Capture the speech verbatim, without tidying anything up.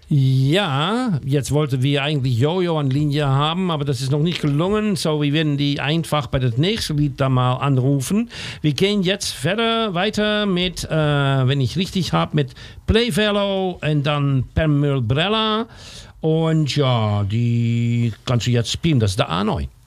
Ja, jetzt wollten wir eigentlich Jojo an Linie haben, aber das ist noch nicht gelungen. So, wir werden die einfach bei das nächste Lied da mal anrufen. Wir gehen jetzt weiter, weiter mit, äh, wenn ich richtig habe, mit Playfellow und dann Per Mil Brella. Und ja, die kannst du jetzt spielen. Das ist der A neun.